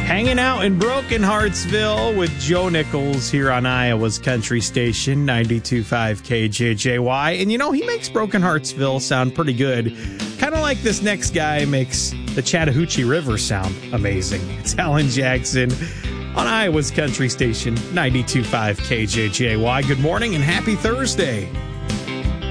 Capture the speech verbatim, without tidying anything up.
Hanging out in Broken Heartsville with Joe Nichols here on Iowa's Country Station, ninety-two point five K J J Y. And you know, he makes Broken Heartsville sound pretty good. Kind of like this next guy makes the Chattahoochee River sound amazing. It's Alan Jackson on Iowa's Country Station, ninety-two point five K J J Y. Good morning and happy Thursday.